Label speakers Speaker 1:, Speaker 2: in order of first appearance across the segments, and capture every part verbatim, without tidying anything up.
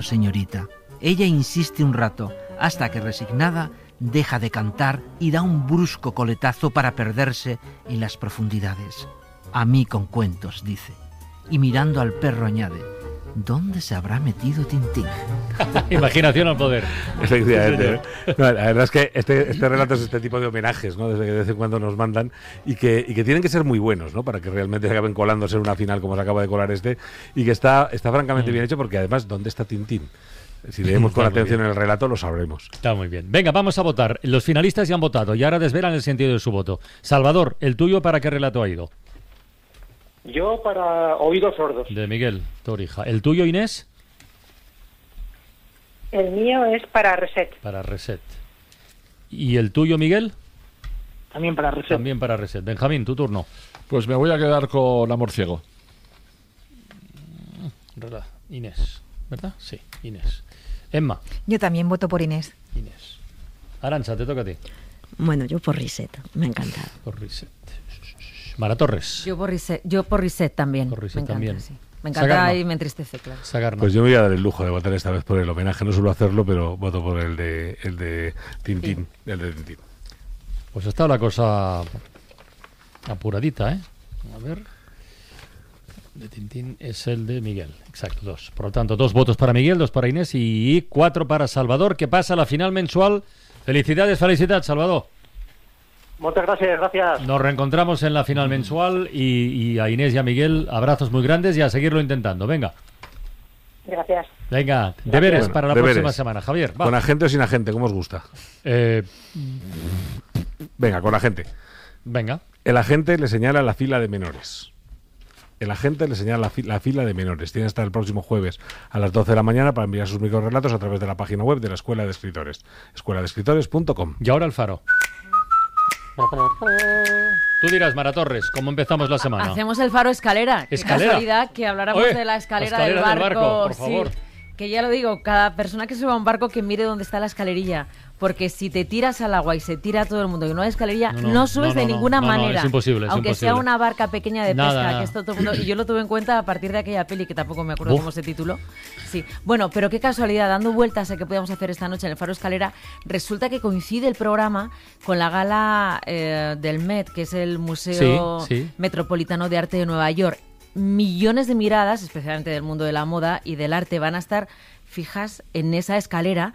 Speaker 1: señorita. Ella insiste un rato, hasta que resignada deja de cantar y da un brusco coletazo para perderse en las profundidades. A mí con cuentos, dice. Y mirando al perro añade: ¿dónde se habrá metido Tintín?
Speaker 2: Imaginación al poder.
Speaker 3: Efectivamente. No, la verdad es que este, este relato es este tipo de homenajes, ¿no? Desde que de vez en cuando nos mandan y que, y que tienen que ser muy buenos, ¿no? Para que realmente se acaben colándose en una final como se acaba de colar este, y que está, está francamente mm. bien hecho, porque además, ¿dónde está Tintín? Si leemos con atención el relato, lo sabremos.
Speaker 2: Está muy bien. Venga, vamos a votar. Los finalistas ya han votado y ahora desvelan el sentido de su voto. Salvador, ¿el tuyo para qué relato ha ido?
Speaker 4: Yo para Oídos Sordos.
Speaker 2: De Miguel Torija. ¿El tuyo, Inés?
Speaker 5: El mío es para Reset.
Speaker 2: Para Reset. ¿Y el tuyo, Miguel?
Speaker 4: También para Reset.
Speaker 2: También para Reset. Benjamín, tu turno.
Speaker 6: Pues me voy a quedar con Amor Ciego.
Speaker 2: Inés, ¿verdad? Sí, Inés. Emma.
Speaker 7: Yo también voto por Inés.
Speaker 2: Inés. Arantxa, te toca a ti.
Speaker 8: Bueno, yo por Reset. Me ha encantado.
Speaker 2: Por Reset. Mara Torres.
Speaker 9: Yo por Reset, yo por Reset también.
Speaker 2: Por Reset
Speaker 9: me encanta,
Speaker 2: también.
Speaker 9: Sí. Me encanta
Speaker 2: Sagarno.
Speaker 9: Y me entristece, claro.
Speaker 2: Sagarno.
Speaker 3: Pues yo me voy a dar el lujo de votar esta vez por el homenaje. No suelo hacerlo, pero voto por el de, el de Tintín. Sí. El de Tintín.
Speaker 2: Pues está la cosa apuradita, ¿eh? A ver. De Tintín es el de Miguel. Exacto, dos. Por lo tanto, dos votos para Miguel, dos para Inés y cuatro para Salvador, que pasa a la final mensual. Felicidades, felicidades, Salvador.
Speaker 4: Muchas gracias, gracias.
Speaker 2: Nos reencontramos en la final mensual y, y a Inés y a Miguel abrazos muy grandes y a seguirlo intentando. Venga.
Speaker 5: Gracias.
Speaker 2: Venga, deberes
Speaker 3: bueno,
Speaker 2: para la
Speaker 3: deberes.
Speaker 2: próxima semana. Javier, va.
Speaker 3: ¿Con agente o sin agente? ¿Cómo os gusta?
Speaker 2: Eh,
Speaker 3: Venga, con agente.
Speaker 2: Venga.
Speaker 3: El agente le señala la fila de menores. El agente le señala la, fi- la fila de menores. Tiene hasta el próximo jueves a las doce de la mañana para enviar sus microrelatos a través de la página web de la Escuela de Escritores, escuela de escritores punto com.
Speaker 2: Y ahora el faro. Tú dirás, Mara Torres, ¿cómo empezamos la semana?
Speaker 9: Hacemos el faro escalera. Qué
Speaker 2: ¿Escalera?
Speaker 9: casualidad que habláramos
Speaker 2: Oye,
Speaker 9: de la escalera,
Speaker 2: la escalera
Speaker 9: del barco.
Speaker 2: del barco, por
Speaker 9: Sí,
Speaker 2: favor.
Speaker 9: que ya lo digo, cada persona que suba a un barco que mire dónde está la escalerilla. Porque si te tiras al agua y se tira todo el mundo y no hay escalerilla,
Speaker 2: No,
Speaker 9: no,
Speaker 2: no,
Speaker 9: subes
Speaker 2: no, no,
Speaker 9: de
Speaker 2: no,
Speaker 9: ninguna
Speaker 2: no, no,
Speaker 9: manera.
Speaker 2: es imposible, es
Speaker 9: Aunque
Speaker 2: imposible.
Speaker 9: sea una barca pequeña de
Speaker 2: Nada,
Speaker 9: pesca,
Speaker 2: nada.
Speaker 9: que esto todo el mundo... Y yo lo tuve en cuenta a partir de aquella peli, que tampoco me acuerdo
Speaker 2: Uf.
Speaker 9: cómo se tituló. Sí. Bueno, pero qué casualidad, dando vueltas a qué podíamos hacer esta noche en el Faro Escalera, resulta que coincide el programa con la gala eh, del Met, que es el Museo
Speaker 2: Sí, sí.
Speaker 9: Metropolitano de Arte de Nueva York. Millones de miradas, especialmente del mundo de la moda y del arte, van a estar fijas en esa escalera,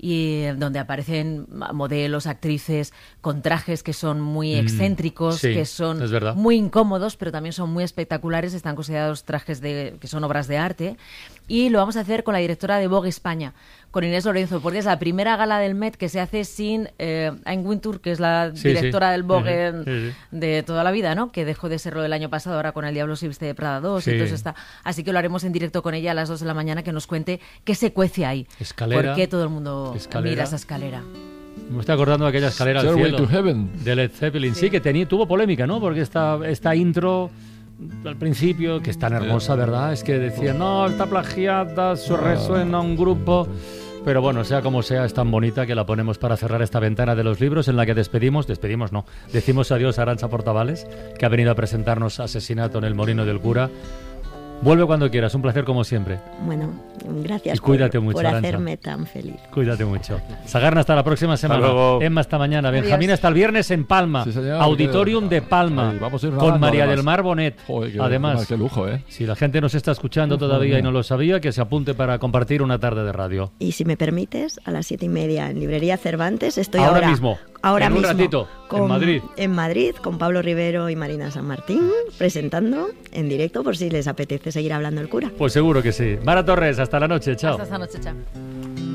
Speaker 9: y donde aparecen modelos, actrices con trajes que son muy excéntricos,
Speaker 2: Mm, sí,
Speaker 9: que son
Speaker 2: es verdad.
Speaker 9: muy incómodos, pero también son muy espectaculares. Están considerados trajes de, que son obras de arte. Y lo vamos a hacer con la directora de Vogue España, con Inés Lorenzo, porque es la primera gala del Met que se hace sin eh, Anne Wintour, que es la
Speaker 2: Sí,
Speaker 9: directora
Speaker 2: sí.
Speaker 9: del Vogue
Speaker 2: Ujú, sí, sí.
Speaker 9: de toda la vida, ¿no? Que dejó de serlo el año pasado, ahora con El Diablo se viste de Prada dos,
Speaker 2: Sí.
Speaker 9: y todo eso está. Así que lo haremos en directo con ella a las dos de la mañana, que nos cuente qué se cuece ahí.
Speaker 2: Escalera,
Speaker 9: ¿Por qué todo el mundo
Speaker 2: escalera.
Speaker 9: mira esa escalera?
Speaker 2: Me estoy acordando de aquella escalera al
Speaker 6: Stairway
Speaker 2: cielo
Speaker 6: to Heaven.
Speaker 2: de Led Zeppelin. Sí, que tenía, tuvo polémica, ¿no? Porque esta, esta intro al principio, que es tan hermosa, ¿verdad? Es que decía, no, está plagiada, su resuena un grupo... Pero bueno, sea como sea, es tan bonita que la ponemos para cerrar esta ventana de los libros en la que despedimos, despedimos no, decimos adiós a Arantxa Portavales, que ha venido a presentarnos Asesinato en el Molino del Cura. Vuelve cuando quieras, un placer como siempre.
Speaker 8: Bueno, gracias
Speaker 2: Y cuídate
Speaker 8: por,
Speaker 2: mucho,
Speaker 8: por
Speaker 2: Arantxa.
Speaker 8: hacerme tan feliz.
Speaker 2: Cuídate mucho. Sagarna, hasta la próxima semana.
Speaker 3: luego.
Speaker 2: Emma, hasta mañana. Benjamín,
Speaker 9: Adiós.
Speaker 2: hasta el viernes en Palma.
Speaker 6: Sí, señor.
Speaker 2: Auditorium de Palma.
Speaker 6: Ahí, vamos a ir
Speaker 2: con
Speaker 6: nadando,
Speaker 2: María
Speaker 6: además.
Speaker 2: del Mar Bonet.
Speaker 6: Joder, qué,
Speaker 2: Además,
Speaker 6: qué lujo, ¿eh?
Speaker 2: si la gente nos está escuchando todavía y no lo sabía, que se apunte para compartir una tarde de radio.
Speaker 8: Y si me permites, a las siete y media en Librería Cervantes estoy
Speaker 2: Ahora
Speaker 8: ahora,
Speaker 2: mismo,
Speaker 8: ahora
Speaker 2: en un
Speaker 8: mismo,
Speaker 2: ratito, en Madrid.
Speaker 8: En Madrid, con Pablo Rivero y Marina San Martín, presentando en directo por si les apetece seguir hablando el cura.
Speaker 2: Pues seguro que sí. Mara Torres, hasta la noche. Chao.
Speaker 9: Hasta esta noche, chao.